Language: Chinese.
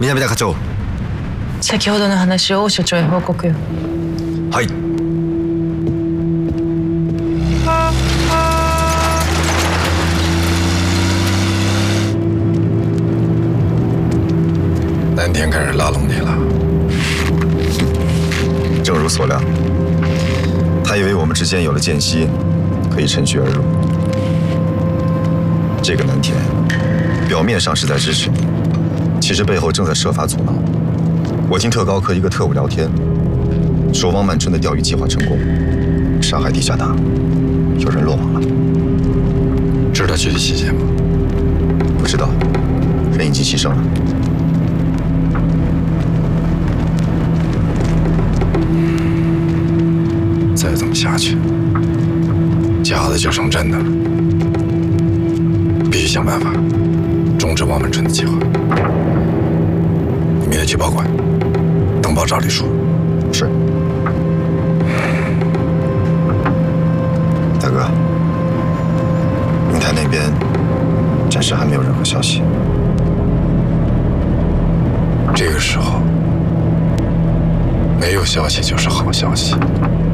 南田課長。 先ほどの話を王所長へ報告よ。 はい。 南田开始拉拢你了。 正如所料，他以为我们之间有了间隙，可以趁虚而入。这个南田，表面上是在支持你，其实背后正在设法阻挠。我听特高科一个特务聊天，说汪曼春的钓鱼计划成功，上海地下党有人落网了。 知道具体细节吗？ 不知道，人已经牺牲了。 再这么下去，假的就成真的了。必须想办法终止汪曼春的计划。你明天去报馆，登报照理说。 是。大哥，明台那边暂时还没有任何消息。 这个时候，没有消息就是好消息。